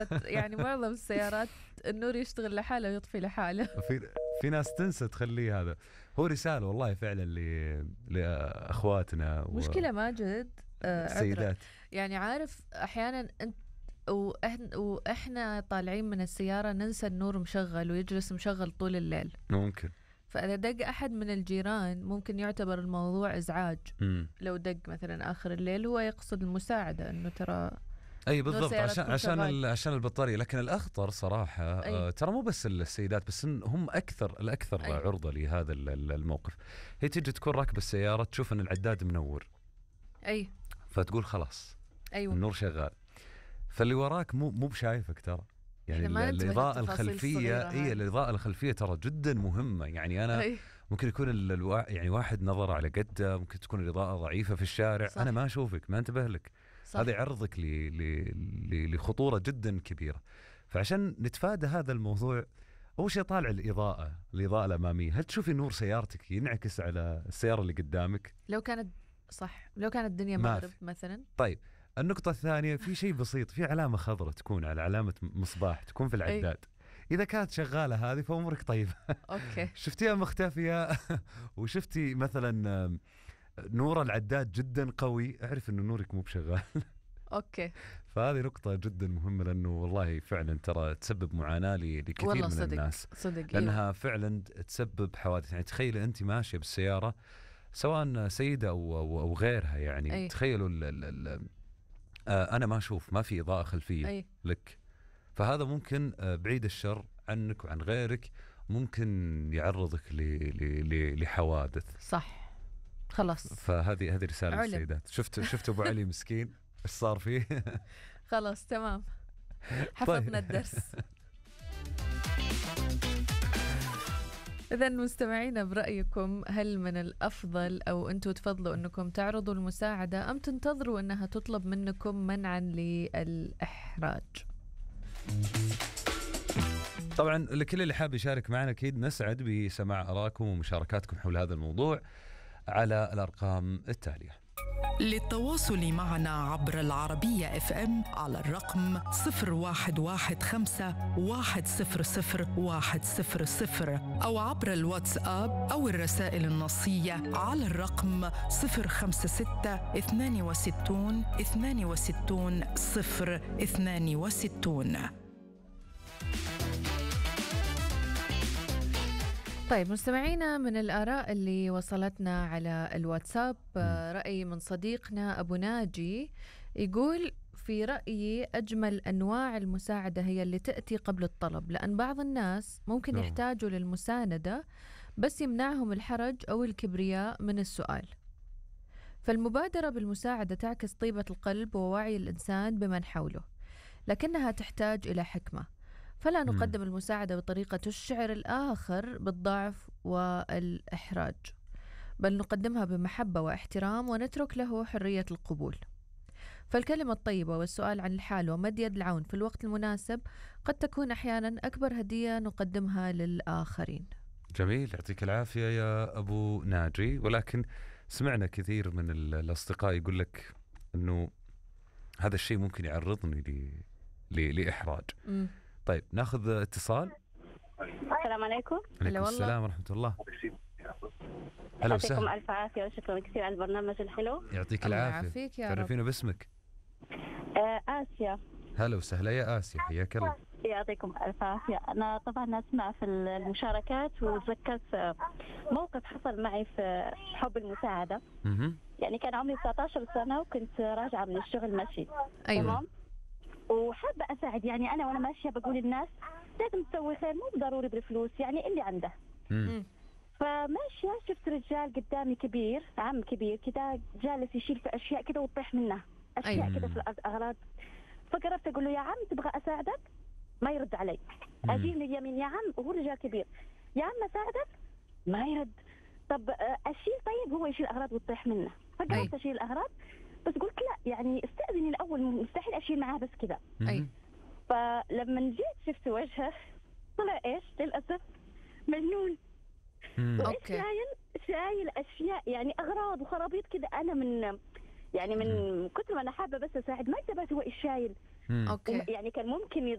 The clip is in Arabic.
يعني معظم السيارات النور يشتغل لحاله ويطفي لحاله. في ناس تنسى تخليه. هذا هو رسالة والله فعلا لأخواتنا مشكلة ماجد، عذرا، والسيدات. يعني عارف أحيانا أنت وإحنا طالعين من السيارة ننسى النور مشغل ويجلس مشغل طول الليل. ممكن. فإذا دق أحد من الجيران ممكن يعتبر الموضوع إزعاج. لو دق مثلا آخر الليل هو يقصد المساعدة إنه ترى اي بالضبط، عشان البطارية. لكن الأخطر صراحة ترى مو بس السيدات بس، هم الأكثر عرضة لهذا الموقف. هي تيجي تكون راكبة السيارة تشوف أن العداد منور، فتقول خلاص النور شغال، فاللي وراك مو بشايفك ترى. يعني الإضاءة الخلفية، الإضاءة الخلفية ترى جدا مهمة. يعني أنا ممكن يكون يعني واحد نظر على قده، ممكن تكون الإضاءة ضعيفة في الشارع، صح. أنا ما أشوفك، ما انتبه لك، هذا يعرضك لخطورة جدا كبيرة. فعشان نتفادى هذا الموضوع، أول شيء طالع الإضاءة الأمامية. هل تشوفي نور سيارتك ينعكس على السيارة اللي قدامك؟ لو كانت الدنيا مغرب مثلا. طيب، النقطة الثانية، في شيء بسيط، في علامة خضراء تكون على علامة مصباح تكون في العداد. إذا كانت شغالة هذه فأمرك طيبة. أوكي. شفتيها مختفية وشفتي مثلا نور العداد جدا قوي، اعرف إنه نورك مو بشغال. أوكي. فهذه نقطة جدا مهمة، لأنه والله فعلا ترى تسبب معاناة لكثير من الناس. صدق. لأنها فعلا تسبب حوادث. يعني تخيل أنت ماشية بالسيارة، سواء سيدة أو غيرها، يعني تخيلوا أنا ما أشوف، ما في إضاءة خلفية لك، فهذا ممكن بعيد الشر عنك وعن غيرك ممكن يعرضك لحوادث. صح، خلاص. فهذه رسالة للسيدات. شفت أبو علي مسكين إيش صار فيه؟ خلاص تمام، حفظنا الدرس. إذن مستمعينا، برأيكم هل من الأفضل أو أنتم تفضلوا أنكم تعرضوا المساعدة أم تنتظروا أنها تطلب منكم منعا للإحراج؟ طبعا لكل اللي حاب يشارك معنا أكيد نسعد بسماع آراءكم ومشاركاتكم حول هذا الموضوع على الأرقام التالية. للتواصل معنا عبر العربية FM على الرقم 0115100100 أو عبر الواتساب أو الرسائل النصية على الرقم 056-62-62-062. طيب مستمعينا، من الآراء اللي وصلتنا على الواتساب رأي من صديقنا أبو ناجي، يقول: في رأيي أجمل أنواع المساعدة هي اللي تأتي قبل الطلب، لأن بعض الناس ممكن يحتاجوا للمساندة بس يمنعهم الحرج أو الكبرياء من السؤال. فالمبادرة بالمساعدة تعكس طيبة القلب ووعي الإنسان بمن حوله، لكنها تحتاج إلى حكمة. فلا نقدم المساعدة بطريقة تشعر الآخر بالضعف والإحراج، بل نقدمها بمحبة واحترام ونترك له حرية القبول. فالكلمة الطيبة والسؤال عن الحال ومد يد العون في الوقت المناسب قد تكون أحيانا أكبر هدية نقدمها للآخرين. جميل، يعطيك العافية يا أبو ناجي. ولكن سمعنا كثير من الأصدقاء يقول لك أنه هذا الشيء ممكن يعرضني لإحراج. طيب ناخذ اتصال. السلام عليكم. عليكم السلام ورحمة الله. هلا وسهلا. يعطيكم ألف عافية وشكرا كثير على البرنامج الحلو. يعطيك العافية. تعرفينه باسمك؟ آسيا. هلا وسهلا يا آسيا، حياك الله. يعطيكم ألف عافية. أنا طبعا أسمع في المشاركات وتذكرت موقف حصل معي في حب المساعدة. يعني كان عمري 19 سنة وكنت راجعة من الشغل مشي. تمام. وحابة أساعد، يعني أنا وأنا ماشية بقول للناس لازم تسوي خير، مو ضروري بالفلوس، يعني اللي عنده. فماشية شفت رجال قدامي كبير، عم كبير كده جالس يشيل في أشياء كده وتطيح منه، أشياء كده في الأرض، أغراض. فقربت أقول له يا عم تبغى أساعدك؟ ما يرد علي. أجيب لي اليمين يا عم، وهو رجال كبير، يا عم أساعدك؟ ما يرد. طب أشيل، طيب هو يشيل أغراض وتطيح منه. فقربت أشيل الأغراض بس قلت لا، يعني استأذني الأول، مستحيل أشيل معاه بس كذا. فلما جيت شفت وجهه طلع إيش للأسف مجنون. شايل أشياء يعني أغراض وخرابيط كذا. أنا من كتر ما أنا حابة بس أساعد ما انتبهت هو إيش شايل. يعني كان ممكن